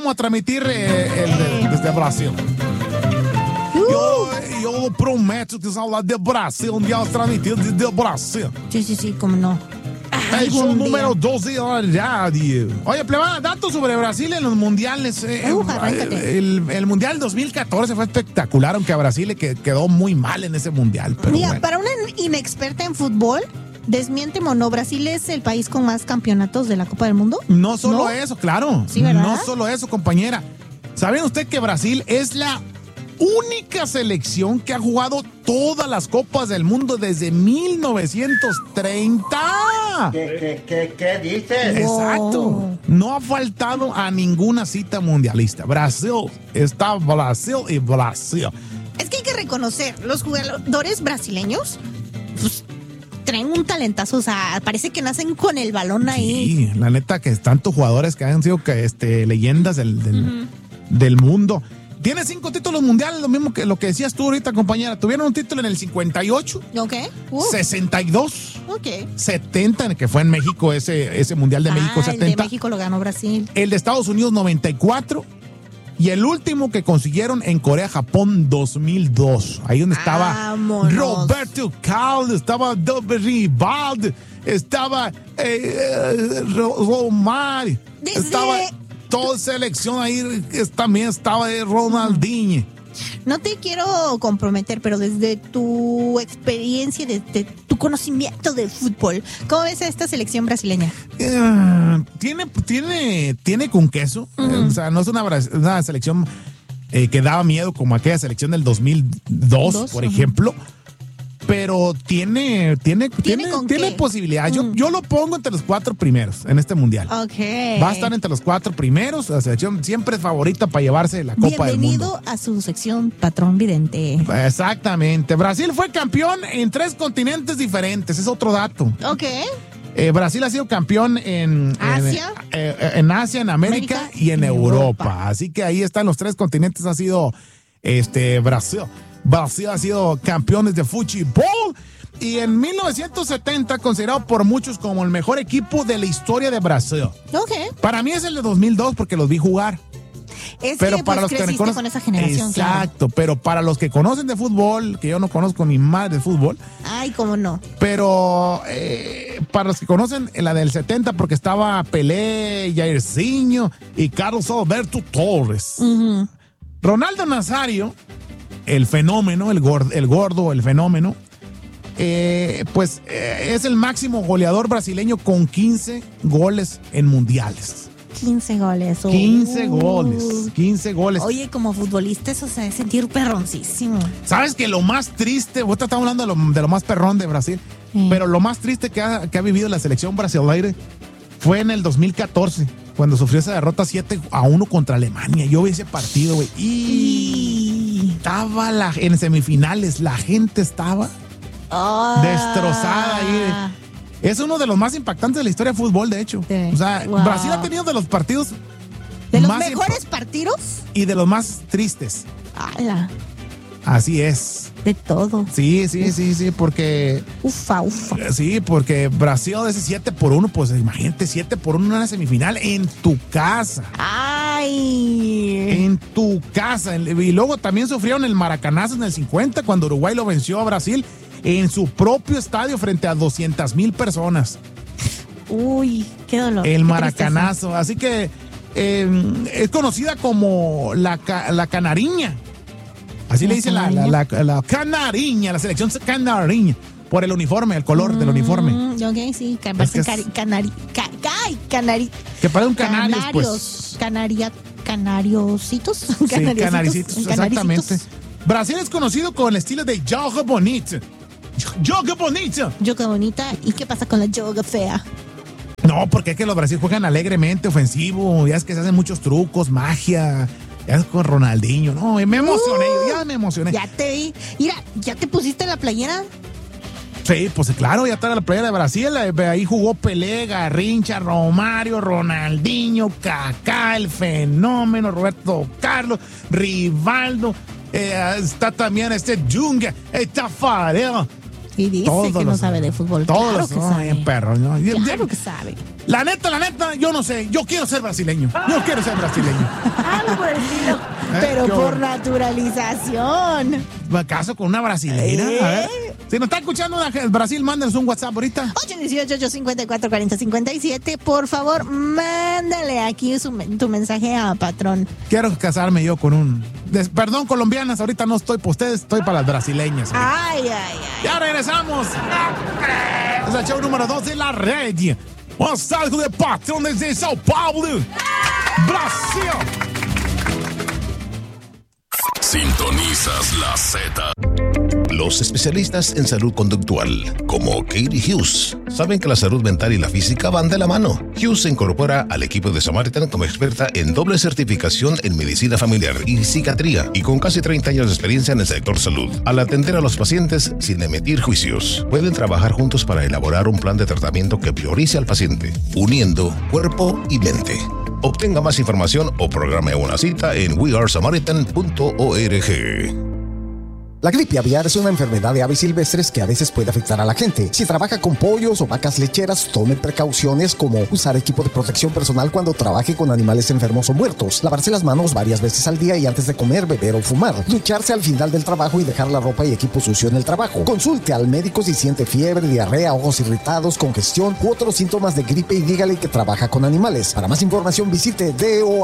Vamos a transmitir desde Brasil. Eu prometo que vamos falar de Brasil, um dia transmitido desde Brasil. Sí, cómo no. El show número 12 ya. Oye, plebana, datos sobre Brasil en los mundiales. El mundial 2014 fue espectacular, aunque a Brasil le quedó muy mal en ese mundial. Pero mira, bueno. Para una inexperta en fútbol, desmiénteme o no, ¿Brasil es el país con más campeonatos de la Copa del Mundo? No solo eso, claro. Sí, ¿verdad? No solo eso, compañera. ¿Saben usted que Brasil es la única selección que ha jugado todas las Copas del Mundo desde 1930? ¿Qué dices? Exacto. No ha faltado a ninguna cita mundialista. Brasil está Brasil y Brasil. Es que hay que reconocer, los jugadores brasileños pues, traen un talentazo, o sea, parece que nacen con el balón ahí. Sí, la neta que tantos jugadores que han sido leyendas del mundo. Tiene 5 títulos mundiales, lo mismo que lo que decías tú ahorita, compañera. Tuvieron un título en el 58, 62, 70, que fue en México, ese mundial de México 70. El de México lo ganó Brasil. El de Estados Unidos 94 y el último que consiguieron en Corea-Japón 2002. Ahí donde estaba Roberto Carlos, estaba Rivaldo, estaba Romário, estaba toda selección ahí, también estaba Ronaldinho. No te quiero comprometer, pero desde tu experiencia, desde tu conocimiento del fútbol, ¿cómo ves a esta selección brasileña? Tiene con queso. O sea, no es una selección que daba miedo como aquella selección del 2002, por ejemplo. Pero tiene posibilidad. Yo lo pongo entre los 4 primeros en este mundial. Okay. Va a estar entre los 4 primeros. La selección siempre es favorita para llevarse la Copa del Mundo. Bienvenido a su sección Patrón Vidente. Exactamente. Brasil fue campeón en 3 continentes diferentes. Es otro dato. Ok. Brasil ha sido campeón en Asia, en América y en Europa. Así que ahí están los 3 continentes. Ha sido Brasil. Brasil ha sido campeones de fútbol y en 1970 considerado por muchos como el mejor equipo de la historia de Brasil. Okay. Para mí es el de 2002 porque los vi jugar. Pero que, para los que conocen con esa generación. Exacto, claro. Pero para los que conocen de fútbol, que yo no conozco ni madre de fútbol. Ay, cómo no. Pero para los que conocen la del 70 porque estaba Pelé, Jairzinho y Carlos Alberto Torres. Uh-huh. Ronaldo Nazario, el fenómeno, el gordo, el fenómeno, es el máximo goleador brasileño con 15 goles en mundiales. 15 goles. 15 goles. Oye, como futbolista eso se debe sentir perroncísimo. ¿Sabes que lo más triste, vos estás hablando de lo más perrón de Brasil, pero lo más triste que ha vivido la selección brasileña fue en el 2014, cuando sufrió esa derrota 7-1 contra Alemania? Yo vi ese partido, güey, y estaba en semifinales, la gente estaba destrozada ahí. Es uno de los más impactantes de la historia de fútbol, de hecho. Sí. O sea, Brasil ha tenido de los partidos de los mejores partidos y de los más tristes. ¡Hala! Así es. De todo. Sí, porque... Ufa. Sí, porque Brasil ese 7-1, pues imagínate, 7-1 en una semifinal en tu casa. ¡Ay! En tu casa. Y luego también sufrieron el maracanazo en el 50, cuando Uruguay lo venció a Brasil en su propio estadio frente a 200,000 personas. Uy, qué dolor. El maracanazo. Así que es conocida como la canariña. Así le dicen la canariña, la selección canariña, por el uniforme, el color del uniforme. Ok, sí, que parece que parece un canario, pues. Canariositos. Sí, canaricitos, exactamente. Brasil es conocido con el estilo de yoga bonito. Yoga bonita. Yoga bonita. ¿Y qué pasa con la yoga fea? No, porque es que los brasileños juegan alegremente, ofensivo. Ya es que se hacen muchos trucos, magia. Ya es con Ronaldinho. No, me emocioné. Ya me emocioné. Ya te vi. Mira, ¿ya te pusiste la playera? Sí, pues claro, ya está la playera de Brasil. Ahí jugó Pelé, Garrincha, Romário, Ronaldinho, Kaká, el fenómeno, Roberto Carlos, Rivaldo. Está también Junga, Tafarel. Y dice que no sabe de fútbol. Todos claro que sabe. Perro, ¿no? Claro que sabe. La neta, yo no sé. Yo quiero ser brasileño. Algo por el estilo. Pero por naturalización. ¿Me caso con una brasileña? A ver. Si nos está escuchando Brasil, mándanos un WhatsApp ahorita. 818-854-4057. Por favor, mándale aquí tu mensaje a patrón. Quiero casarme yo con un... Perdón, colombianas, ahorita no estoy para ustedes, estoy para las brasileñas. Ay. Ya regresamos. Es el show número 2 de la red. Buenas tardes de patrón desde Sao Paulo, Brasil. Sintonizas la Z. Los especialistas en salud conductual, como Katie Hughes, saben que la salud mental y la física van de la mano. Hughes se incorpora al equipo de Samaritan como experta en doble certificación en medicina familiar y psiquiatría y con casi 30 años de experiencia en el sector salud. Al atender a los pacientes sin emitir juicios, pueden trabajar juntos para elaborar un plan de tratamiento que priorice al paciente, uniendo cuerpo y mente. Obtenga más información o programe una cita en wearesamaritan.org. La gripe aviar es una enfermedad de aves silvestres que a veces puede afectar a la gente. Si trabaja con pollos o vacas lecheras, tome precauciones como usar equipo de protección personal cuando trabaje con animales enfermos o muertos, lavarse las manos varias veces al día y antes de comer, beber o fumar, ducharse al final del trabajo y dejar la ropa y equipo sucio en el trabajo. Consulte al médico si siente fiebre, diarrea, ojos irritados, congestión u otros síntomas de gripe y dígale que trabaja con animales. Para más información visite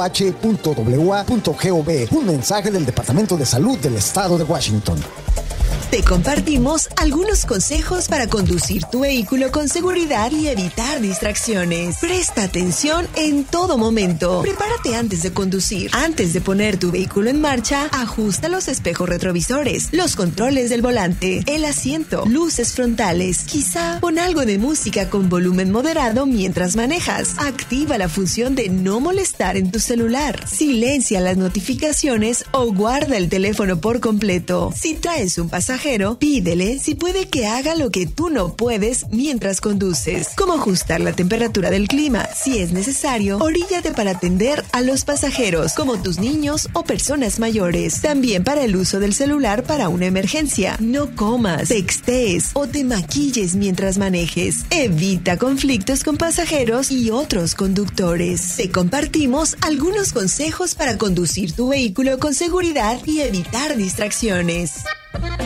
doh.wa.gov. Un mensaje del Departamento de Salud del Estado de Washington. Te compartimos algunos consejos para conducir tu vehículo con seguridad y evitar distracciones. Presta atención en todo momento. Prepárate antes de conducir. Antes de poner tu vehículo en marcha, ajusta los espejos retrovisores, los controles del volante, el asiento, luces frontales. Quizá pon algo de música con volumen moderado mientras manejas. Activa la función de no molestar en tu celular. Silencia las notificaciones o guarda el teléfono por completo. Si traes un pasajero, pídele si puede que haga lo que tú no puedes mientras conduces, como ajustar la temperatura del clima. Si es necesario, oríllate para atender a los pasajeros, como tus niños o personas mayores. También para el uso del celular para una emergencia. No comas, textees o te maquilles mientras manejes. Evita conflictos con pasajeros y otros conductores. Te compartimos algunos consejos para conducir tu vehículo con seguridad y evitar distracciones.